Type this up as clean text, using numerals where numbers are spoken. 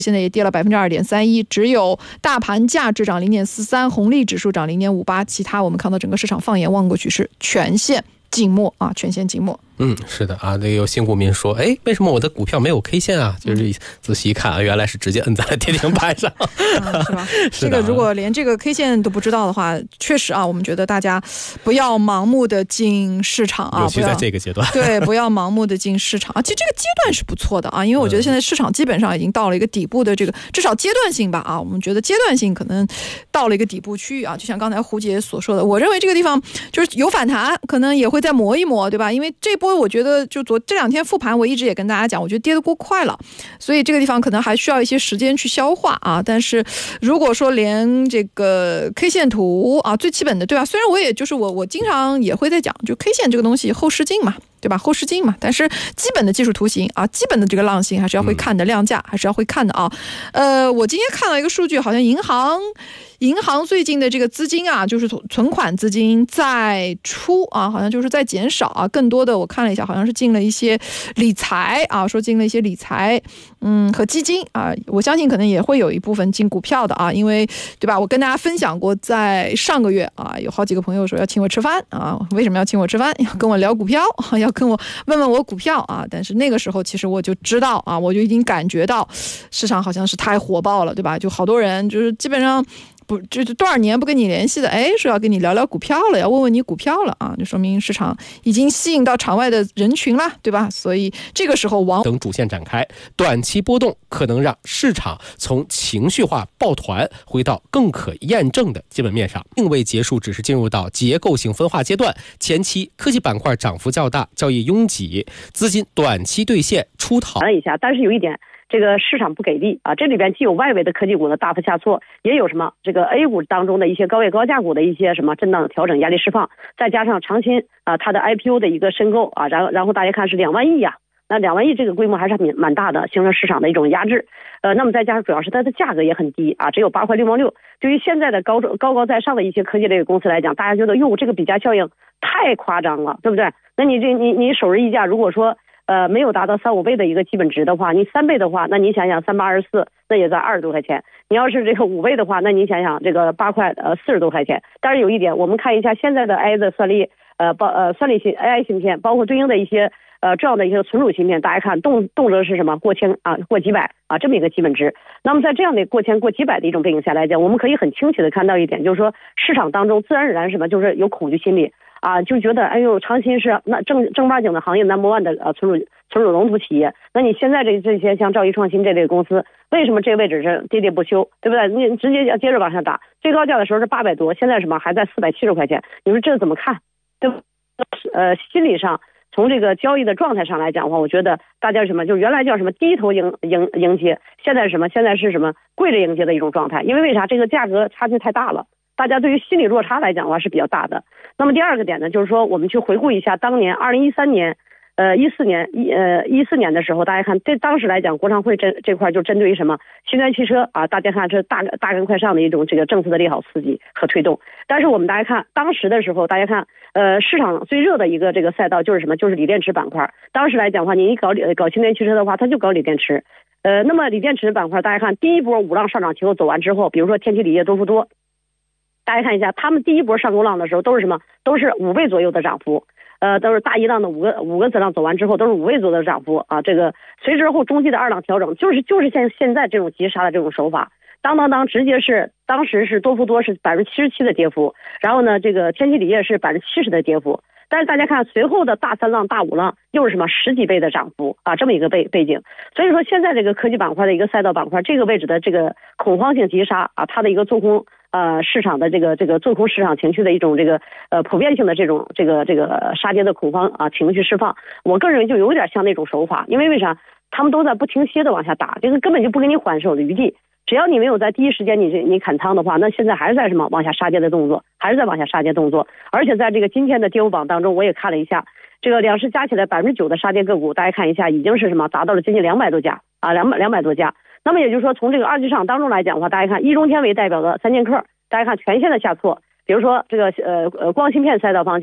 现在也跌了2.31%，只有大盘价值涨0.43%，红利指数涨0.58%，其他我们看到整个市场放眼望过去是全线静默啊，全线静默。 是的啊，那有新股民说，哎，为什么我的股票没有 K 线啊？就是仔细一看啊，原来是直接摁在了跌停板上， 是吧？这个如果连这个 K 线都不知道的话，确实啊，我们觉得大家不要盲目的进市场啊， 尤其在这个阶段， 对，不要盲目的进市场啊。其实这个阶段是不错的啊，因为我觉得现在市场基本上已经到了一个底部的这个，至少阶段性吧啊，我们觉得阶段性可能到了一个底部区域啊。就像刚才胡姐所说的，我认为这个地方就是有反弹，可能也会再磨一磨，对吧？因为这波我觉得就这两天复盘，我一直也跟大家讲，我觉得跌得过快了，所以这个地方可能还需要一些时间去消化啊。但是如果说连这个 K 线图啊，最基本的，对吧？虽然我也就是我经常也会在讲，就 K 线这个东西后视镜嘛，对吧？后视镜嘛，但是基本的技术图形啊，基本的这个浪形还是要会看的，量价还是要会看的啊。我今天看到一个数据，好像银行最近的这个资金啊，就是存款资金在出啊，好像就是在减少啊，更多的我看了一下，好像是进了一些理财啊，说进了一些理财，和基金啊，我相信可能也会有一部分进股票的啊，因为对吧？我跟大家分享过，在上个月啊，有好几个朋友说要请我吃饭啊，为什么要请我吃饭？要跟我聊股票，要跟我问问我股票啊，但是那个时候其实我就知道啊，我就已经感觉到市场好像是太火爆了，对吧？就好多人就是基本上。不，就是多少年不跟你联系的，哎，说要跟你聊聊股票了，要问问你股票了啊，就说明市场已经吸引到场外的人群了，对吧？所以这个时候等主线展开，短期波动可能让市场从情绪化抱团回到更可验证的基本面上，并未结束，只是进入到结构性分化阶段。前期科技板块涨幅较大，交易拥挤，资金短期兑现出逃一下，但是有一点。这个市场不给力啊，这里边既有外围的科技股的大幅下挫，也有什么这个 A 股当中的一些高位高价股的一些什么震荡调整压力释放，再加上长鑫啊它的 IPO 的一个申购啊，然后大家看是2万亿呀，那2万亿这个规模还是蛮大的，形成市场的一种压制。那么再加上主要是它的价格也很低啊，只有8块6毛6。对于现在的高在上的一些科技类公司来讲，大家觉得哟这个比价效应太夸张了，对不对？那你首日溢价如果说没有达到3-5倍的一个基本值的话，你3倍的话，那你想想3824，那也在20多块钱。你要是这个5倍的话，那你想想这个8块40多块钱。但是有一点，我们看一下现在的 AI 的算力AI 芯片，包括对应的一些重要的一些存储芯片，大家看动辄是什么过千啊，过几百啊这么一个基本值。那么在这样的过千过几百的一种背景下来讲，我们可以很清晰的看到一点，就是说市场当中自然而然什么，就是有恐惧心理。啊，就觉得哎呦，长鑫是那正八经的行业 No.1 的存储龙头企业，那你现在这些像兆易创新这类公司，为什么这个位置是跌跌不休，对不对？你直接要接着往下打，最高价的时候是800多，现在什么还在470块钱，你说这怎么看？对不？心理上从这个交易的状态上来讲的话，我觉得大家什么就原来叫什么低头迎接，现在是什么？现在是什么跪着迎接的一种状态？因为啥？这个价格差距太大了。大家对于心理落差来讲的话是比较大的。那么第二个点呢，就是说我们去回顾一下当年2013年14年的时候，大家看这当时来讲国常会这块就针对于什么新能源汽车啊，大家看这大干快上的一种这个政策的利好刺激和推动。但是我们大家看当时的时候，大家看市场最热的一个这个赛道就是什么，就是锂电池板块。当时来讲的话，你搞新能源汽车的话，它就搞锂电池。那么锂电池板块大家看第一波5浪上涨期后走完之后，比如说天齐锂业、多氟多，大家看一下，他们第一波上攻浪的时候都是什么？都是5倍左右的涨幅，都是大一浪的五个子浪走完之后都是5倍左右的涨幅啊。这个随之后中期的2浪调整，就是现在这种急杀的这种手法，当直接是当时是多氟多是77%的跌幅，然后呢这个天齐锂业是70%的跌幅。但是大家看随后的大3浪、大5浪又是什么10几倍的涨幅啊，这么一个背景。所以说现在这个科技板块的一个赛道板块，这个位置的这个恐慌性急杀啊，它的一个做空市场的这个做空市场情绪的一种这个普遍性的这种这个杀跌的恐慌啊情绪释放，我个人认为就有点像那种手法，因为啥？他们都在不停歇的往下打，这个根本就不给你缓手的余地。只要你没有在第一时间你砍仓的话，那现在还是在什么往下杀跌的动作，还是在往下杀跌动作。而且在这个今天的跌幅榜当中，我也看了一下，这个两市加起来9%的杀跌个股，大家看一下，已经是什么达到了接近200多家啊，200多家。那么也就是说，从这个二级市场当中来讲的话，大家看一中天为代表的3剑客，大家看全线的下挫。比如说这个光芯片赛道方向。